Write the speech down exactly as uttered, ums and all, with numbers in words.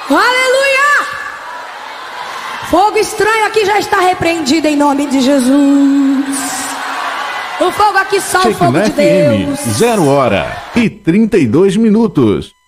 Aleluia! Fogo estranho aqui já está repreendido em nome de Jesus. O fogo aqui só o fogo de Deus. Zero hora e trinta e dois minutos.